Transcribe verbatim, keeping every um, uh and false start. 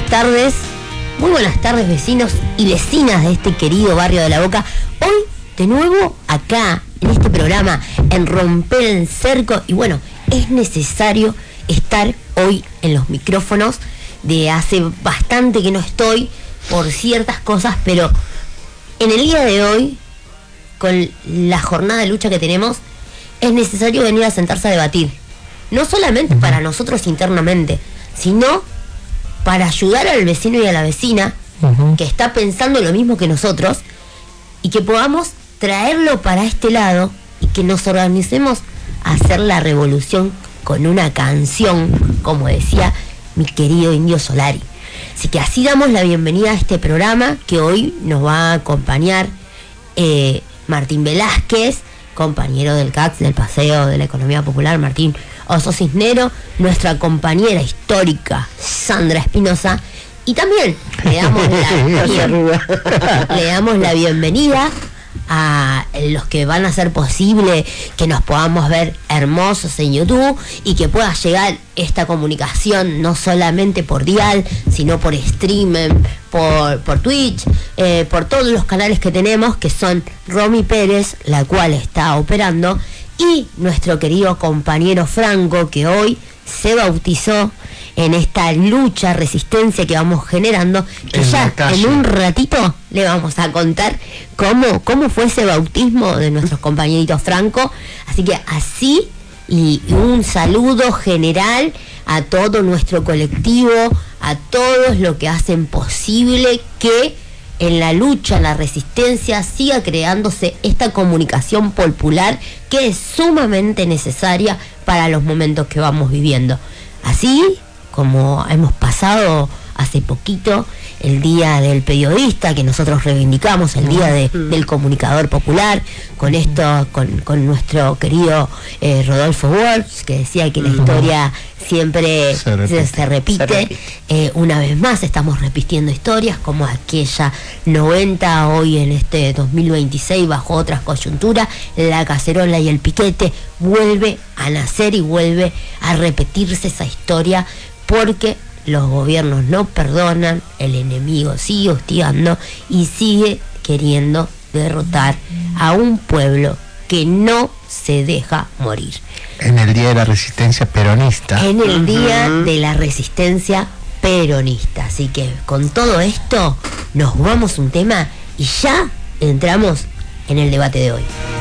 tardes, muy buenas tardes vecinos y vecinas de este querido barrio de La Boca. Hoy de nuevo acá en este programa en Romper el Cerco, y bueno, es necesario estar hoy en los micrófonos. De hace bastante que no estoy por ciertas cosas, pero en el día de hoy, con la jornada de lucha que tenemos, es necesario venir a sentarse a debatir, no solamente para nosotros internamente, sino para ayudar al vecino y a la vecina uh-huh. que está pensando lo mismo que nosotros, y que podamos traerlo para este lado y que nos organicemos a hacer la revolución con una canción, como decía mi querido Indio Solari. Así que así damos la bienvenida a este programa, que hoy nos va a acompañar eh, Martín Velázquez, compañero del C A C, del Paseo de la Economía Popular, Martín Oso Cisnero, nuestra compañera histórica Sandra Espinosa, y también le damos la, bien, le damos la bienvenida a los que van a hacer posible que nos podamos ver hermosos en YouTube y que pueda llegar esta comunicación no solamente por dial, sino por streaming, por, por Twitch, eh, por todos los canales que tenemos, que son Romy Pérez, la cual está operando, y nuestro querido compañero Franco, que hoy se bautizó en esta lucha, resistencia que vamos generando, que en ya en un ratito le vamos a contar cómo, cómo fue ese bautismo de nuestros compañeritos Franco. Así que así, y, y un saludo general a todo nuestro colectivo, a todos los que hacen posible que en la lucha, en la resistencia, siga creándose esta comunicación popular que es sumamente necesaria para los momentos que vamos viviendo. Así como hemos pasado hace poquito el Día del Periodista, que nosotros reivindicamos, el Día de, del Comunicador Popular, con esto, con, con nuestro querido eh, Rodolfo Walsh, que decía que la historia siempre se repite, se, se repite. Se repite. Eh, una vez más estamos repitiendo historias como aquella noventa, hoy en este dos mil veintiséis, bajo otras coyunturas, la cacerola y el piquete, vuelve a nacer y vuelve a repetirse esa historia, porque los gobiernos no perdonan, el enemigo sigue hostigando y sigue queriendo derrotar a un pueblo que no se deja morir. En el Día de la Resistencia Peronista. En el Día uh-huh. de la Resistencia Peronista. Así que con todo esto nos vamos a un tema y ya entramos en el debate de hoy.